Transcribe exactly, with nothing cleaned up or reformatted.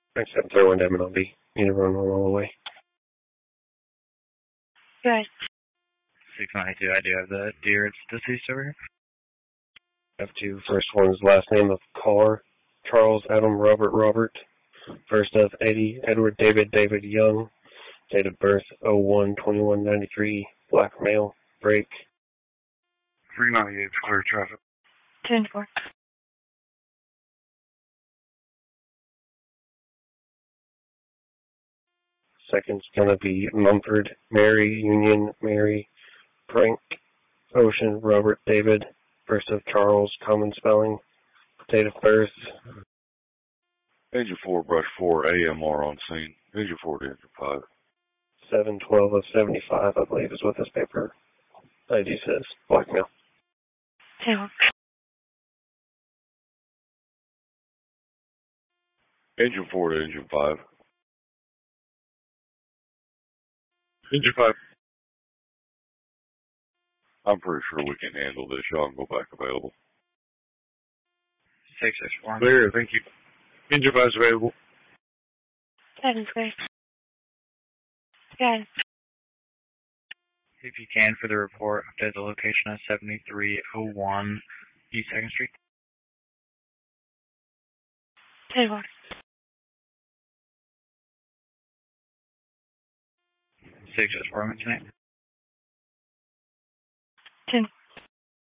Next up, throw one I'll be either run all the way. Good. six ninety-two, I do have the deer. It's deceased over here. F two, first one's last name of caller, Charles Adam Robert Robert. First of Eddie Edward David David Young. Date of birth oh one twenty-one ninety-three. Black male. Break. three ninety-eight, clear traffic. ten four. Second's gonna be Mumford, Mary, Union, Mary, Frank, Ocean, Robert, David. First of Charles, common spelling. Date of birth. Engine four, brush four, A M R on scene. Engine four to engine five. seven twelve of seventy-five, I believe, is what this paper I D says. Blackmail. ten one. Engine four to engine five. Engine five. I'm pretty sure we can handle this. Y'all can go back available. six six one. Clear, thank you. Engine five is available. seven clear. Good. If you can, for the report, update the location of seventy-three oh one East second Street. ten four. six six four, what's your name?